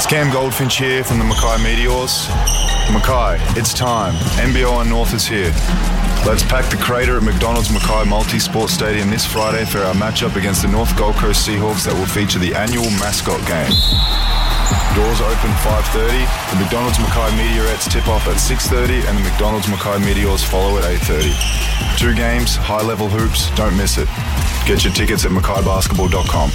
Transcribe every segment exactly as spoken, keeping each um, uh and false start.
Cam Goldfinch here from the Mackay Meteors. Mackay, it's time. N B O and North is here. Let's pack the crater at McDonald's Mackay Multi-Sport Stadium this Friday for our matchup against the North Gold Coast Seahawks that will feature the annual mascot game. Doors open five thirty. The McDonald's Mackay Meteorettes tip off at six thirty and the McDonald's Mackay Meteors follow at eight thirty. Two games, high-level hoops, don't miss it. Get your tickets at mackay basketball dot com.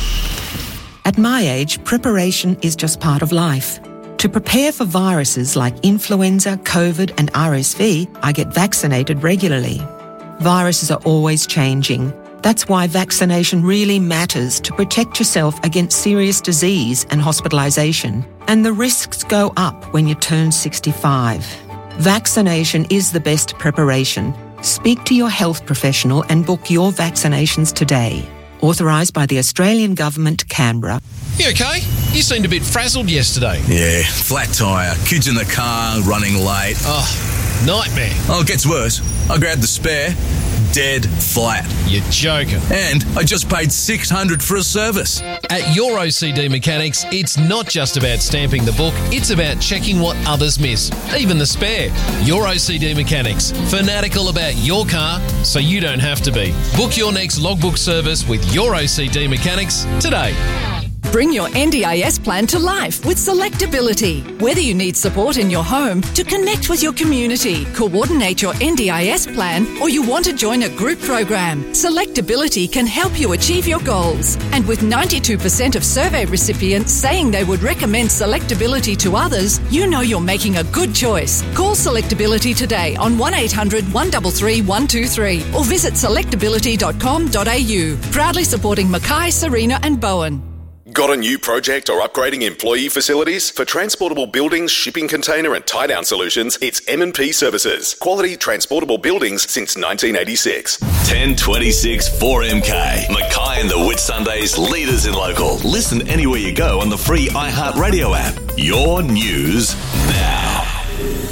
At my age, preparation is just part of life. To prepare for viruses like influenza, COVID and R S V, I get vaccinated regularly. Viruses are always changing. That's why vaccination really matters to protect yourself against serious disease and hospitalisation. And the risks go up when you turn sixty-five. Vaccination is the best preparation. Speak to your health professional and book your vaccinations today. Authorised by the Australian Government, Canberra. You okay? You seemed a bit frazzled yesterday. Yeah, flat tyre, kids in the car, running late. Oh, nightmare. Oh, it gets worse. I grabbed the spare, dead flat. You're joking. And I just paid six hundred dollars for a service. At Your O C D Mechanics, it's not just about stamping the book, it's about checking what others miss, even the spare. Your O C D Mechanics, fanatical about your car so you don't have to be. Book your next logbook service with Your O C D Mechanics today. Bring your N D I S plan to life with Selectability. Whether you need support in your home, to connect with your community, coordinate your N D I S plan, or you want to join a group program, Selectability can help you achieve your goals. And with ninety-two percent of survey recipients saying they would recommend Selectability to others, you know you're making a good choice. Call Selectability today on one eight hundred, one three three, one two three or visit selectability dot com dot a u. Proudly supporting Mackay, Serena and Bowen. Got a new project or upgrading employee facilities? For transportable buildings, shipping container and tie-down solutions, it's M and P Services. Quality transportable buildings since nineteen eighty-six. ten twenty-six four M K. Mackay and the Whitsundays, leaders in local. Listen anywhere you go on the free iHeartRadio app. Your news now.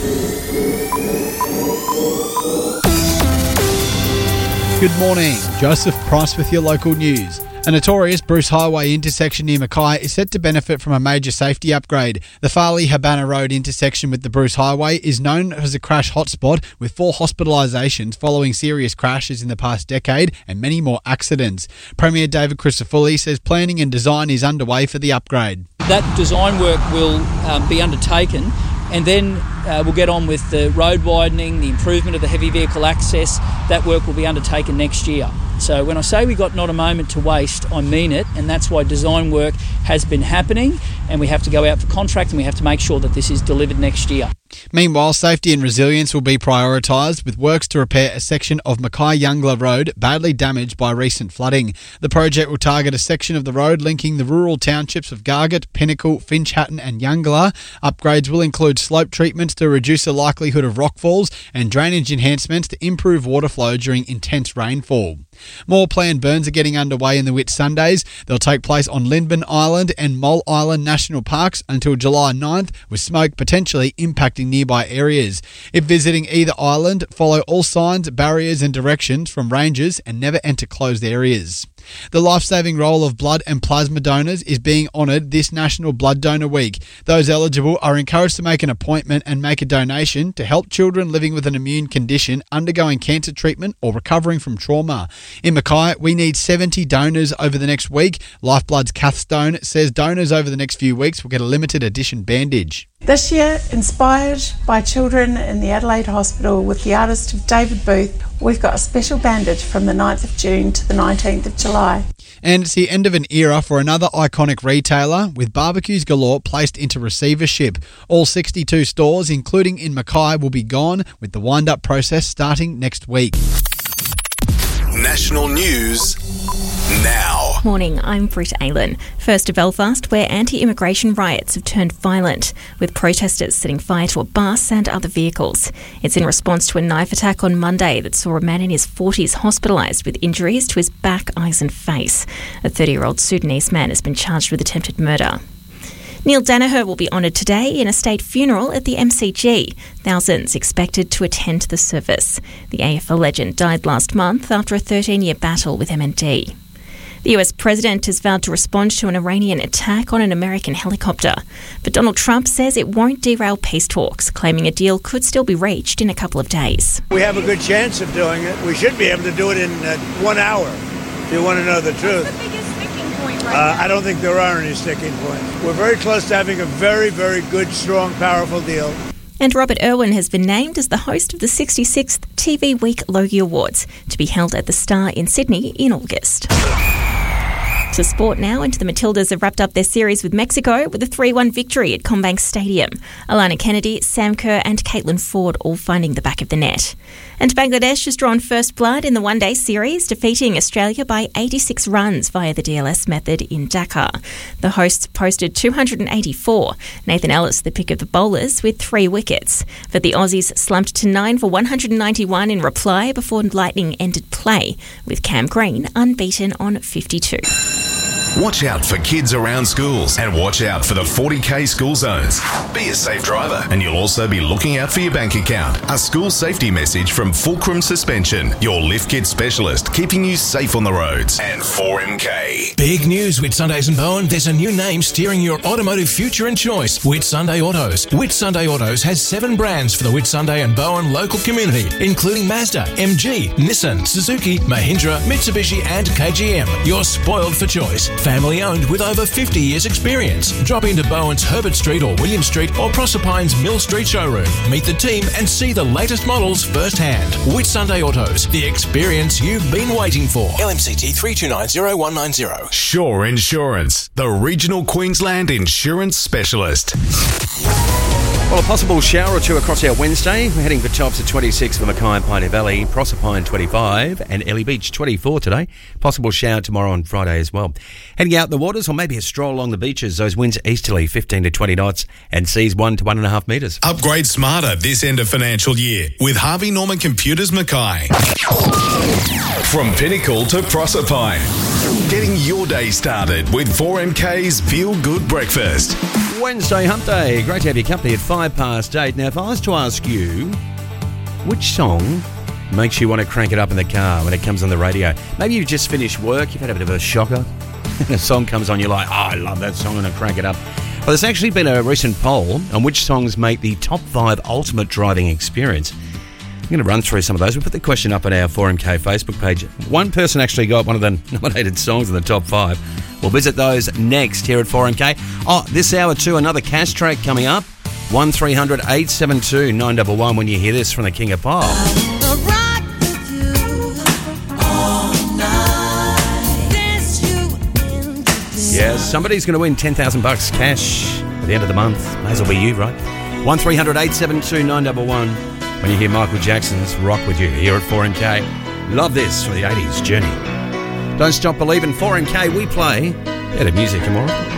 Good morning. Joseph Price with your local news. A notorious Bruce Highway intersection near Mackay is set to benefit from a major safety upgrade. The Farley-Habana Road intersection with the Bruce Highway is known as a crash hotspot, with four hospitalisations following serious crashes in the past decade and many more accidents. Premier David Crisafulli says planning and design is underway for the upgrade. That design work will um, be undertaken, and then uh, we'll get on with the road widening, the improvement of the heavy vehicle access. That work will be undertaken next year. So when I say we got not a moment to waste, I mean it, and that's why design work has been happening, and we have to go out for contract and we have to make sure that this is delivered next year. Meanwhile, safety and resilience will be prioritised, with works to repair a section of Mackay-Youngla Road badly damaged by recent flooding. The project will target a section of the road linking the rural townships of Gargett, Pinnacle, Finch Hatton and Youngla. Upgrades will include slope treatments to reduce the likelihood of rockfalls and drainage enhancements to improve water flow during intense rainfall. More planned burns are getting underway in the Whitsundays. They'll take place on Lindman Island and Mole Island National Parks until July ninth, with smoke potentially impacting nearby areas. If visiting either island, follow all signs, barriers and directions from rangers and never enter closed areas. The life-saving role of blood and plasma donors is being honoured this National Blood Donor Week. Those eligible are encouraged to make an appointment and make a donation to help children living with an immune condition, undergoing cancer treatment or recovering from trauma. In Mackay, we need seventy donors over the next week. Lifeblood's Kath Stone says donors over the next few weeks will get a limited edition bandage. This year, inspired by children in the Adelaide Hospital with the artist of David Booth, we've got a special bandage from the ninth of June to the nineteenth of July. And it's the end of an era for another iconic retailer, with barbecues galore placed into receivership. All sixty-two stores, including in Mackay, will be gone, with the wind-up process starting next week. National news now. Morning, I'm Britt Aylan. First to Belfast, where anti-immigration riots have turned violent, with protesters setting fire to a bus and other vehicles. It's in response to a knife attack on Monday that saw a man in his forties hospitalised with injuries to his back, eyes and face. A thirty-year-old Sudanese man has been charged with attempted murder. Neil Danaher will be honoured today in a state funeral at the M C G. Thousands expected to attend the service. The A F L legend died last month after a thirteen-year battle with M N D. The U S president has vowed to respond to an Iranian attack on an American helicopter. But Donald Trump says it won't derail peace talks, claiming a deal could still be reached in a couple of days. We have a good chance of doing it. We should be able to do it in uh, one hour, if you want to know the truth. What's the biggest sticking point right uh, now? I don't think there are any sticking points. We're very close to having a very, very good, strong, powerful deal. And Robert Irwin has been named as the host of the sixty-sixth T V Week Logie Awards, to be held at the Star in Sydney in August. To sport now, and the Matildas have wrapped up their series with Mexico with a three one victory at CommBank Stadium. Alana Kennedy, Sam Kerr and Caitlin Ford all finding the back of the net. And Bangladesh has drawn first blood in the one-day series, defeating Australia by eighty-six runs via the D L S method in Dakar. The hosts posted two hundred eighty-four. Nathan Ellis, the pick of the bowlers, with three wickets. But the Aussies slumped to nine for one hundred ninety-one in reply before Lightning ended play, with Cam Green unbeaten on fifty-two. Watch out for kids around schools and watch out for the forty K school zones. Be a safe driver, and you'll also be looking out for your bank account. A school safety message from Fulcrum Suspension, your lift kit specialist, keeping you safe on the roads. And four M K. Big news, Whitsundays and Bowen. There's a new name steering your automotive future and choice. Whitsunday Autos. Whitsunday Autos has seven brands for the Whitsunday and Bowen local community, including Mazda, M G, Nissan, Suzuki, Mahindra, Mitsubishi and K G M. You're spoiled for choice. Family owned with over fifty years experience. Drop into Bowen's Herbert Street or William Street or Proserpine's Mill Street showroom. Meet the team and see the latest models firsthand. Whitsunday Autos, the experience you've been waiting for. L M C T three two nine zero one nine zero. Shore Insurance, the regional Queensland insurance specialist. Well, a possible shower or two across our Wednesday. We're heading for tops at twenty-six for Mackay and Pioneer Valley, Proserpine twenty-five and Ellie Beach twenty-four today. Possible shower tomorrow on Friday as well. Heading out in the waters or maybe a stroll along the beaches. Those winds easterly fifteen to twenty knots and seas one to one and a half metres. Upgrade smarter this end of financial year with Harvey Norman Computers Mackay. From Pinnacle to Proserpine, getting your day started with four M K's Feel Good Breakfast. Wednesday hump day. Great to have your company at five past eight. Now, if I was to ask you, which song makes you want to crank it up in the car when it comes on the radio? Maybe you've just finished work, you've had a bit of a shocker, and a song comes on, you're like, oh, I love that song, and I crank it up. Well, there's actually been a recent poll on which songs make the top five ultimate driving experience. I'm going to run through some of those. We put the question up on our four M K Facebook page. One person actually got one of the nominated songs in the top five. We'll visit those next here at four M K. Oh, this hour too, another cash track coming up. one three hundred eight seven two nine one one when you hear this from the King of Pop. Yeah, somebody's going to win ten thousand bucks cash at the end of the month. May as well be you, right? one three hundred eight seven two nine one one when you hear Michael Jackson's Rock With You here at four M K. Love this from the eighties, Journey. Don't stop believing. four M K, we play better music tomorrow.